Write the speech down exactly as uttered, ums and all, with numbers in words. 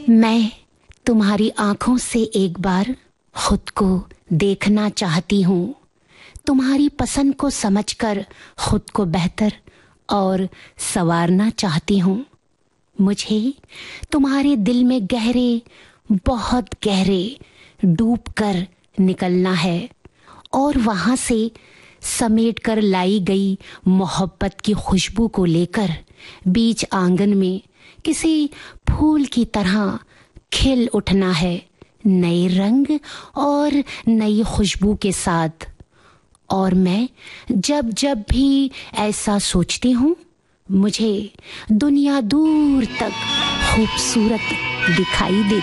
मैं तुम्हारी आंखों से एक बार खुद को देखना चाहती हूँ, तुम्हारी पसंद को समझकर खुद को बेहतर और संवारना चाहती हूँ। मुझे तुम्हारे दिल में गहरे, बहुत गहरे डूब कर निकलना है और वहाँ से समेट कर लाई गई मोहब्बत की खुशबू को लेकर बीच आंगन में किसी फूल की तरह खिल उठना है, नए रंग और नई खुशबू के साथ। और मैं जब जब भी ऐसा सोचती हूँ, मुझे दुनिया दूर तक खूबसूरत दिखाई देती